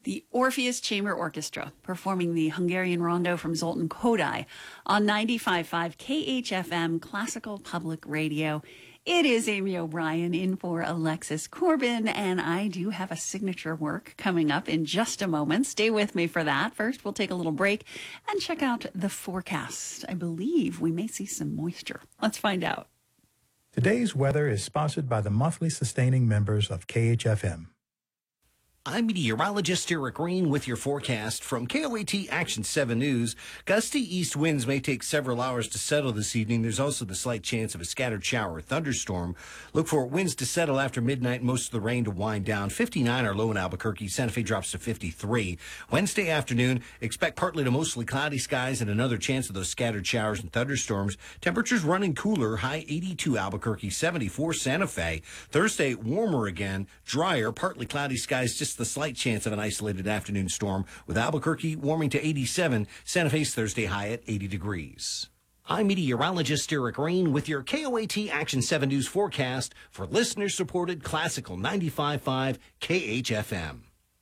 The Orpheus Chamber Orchestra performing the Hungarian Rondo from Zoltan Kodály on 95.5 KHFM Classical Public Radio. It is Amy O'Brien in for Alexis Corbin, and I do have a signature work coming up in just a moment. Stay with me for that. First, we'll take a little break and check out the forecast. I believe we may see some moisture. Let's find out. Today's weather is sponsored by the monthly sustaining members of KHFM. I'm meteorologist Eric Green with your forecast from KOAT Action 7 News. Gusty east winds may take several hours to settle this evening. There's also the slight chance of a scattered shower or thunderstorm. Look for winds to settle after midnight, most of the rain to wind down. 59 are low in Albuquerque. Santa Fe drops to 53. Wednesday afternoon, expect partly to mostly cloudy skies and another chance of those scattered showers and thunderstorms. Temperatures running cooler, high 82 Albuquerque, 74 Santa Fe. Thursday, warmer again, drier, partly cloudy skies, just the slight chance of an isolated afternoon storm, with Albuquerque warming to 87, Santa Fe's Thursday high at 80 degrees. I'm meteorologist Eric Green with your KOAT Action 7 News forecast for listener-supported Classical 95.5 KHFM.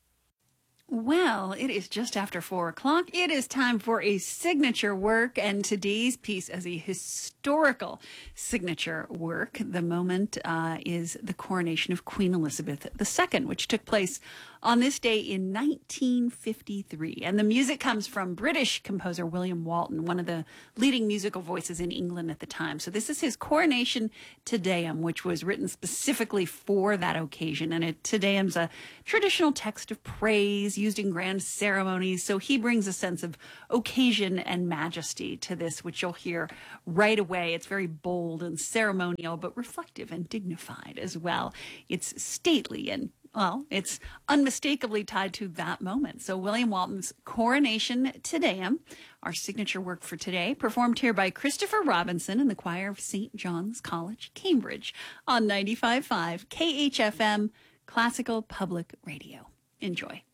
Well, it is just after 4 o'clock. It is time for a signature work, and today's piece is a historical signature work. The moment is the coronation of Queen Elizabeth II, which took place on this day in 1953. And the music comes from British composer William Walton, one of the leading musical voices in England at the time. So this is his Coronation Te Deum, which was written specifically for that occasion. And Te Deum's a traditional text of praise used in grand ceremonies. So he brings a sense of occasion and majesty to this, which you'll hear right away. It's very bold and ceremonial, but reflective and dignified as well. It's stately and it's unmistakably tied to that moment. So William Walton's Coronation Te Deum, our signature work for today, performed here by Christopher Robinson and the choir of St. John's College, Cambridge, on 95.5 KHFM Classical Public Radio. Enjoy.